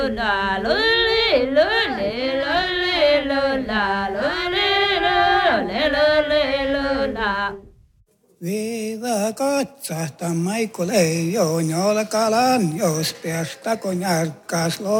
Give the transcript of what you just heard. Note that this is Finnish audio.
La lo le lo le lo le lo la lo le lo la. Viiva katsahta Maikko leijon, jolla kalan jos päästä kun järkkäs